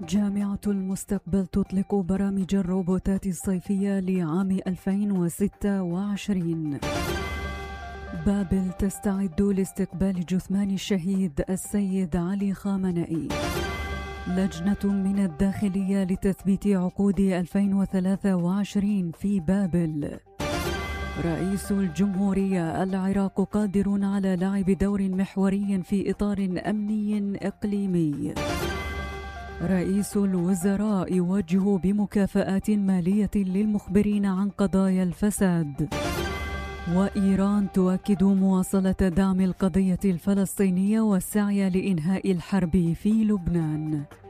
جامعة المستقبل تطلق برامج الروبوتات الصيفية لعام 2026. بابل تستعد لاستقبال جثمان الشهيد السيد علي خامنئي. لجنة من الداخلية لتثبيت عقود 2023 في بابل. رئيس الجمهورية: العراق قادر على لعب دور محوري في إطار أمني إقليمي. رئيس الوزراء يوجه بمكافآت مالية للمخبرين عن قضايا الفساد. وإيران تؤكد مواصلة دعم القضية الفلسطينية والسعي لإنهاء الحرب في لبنان.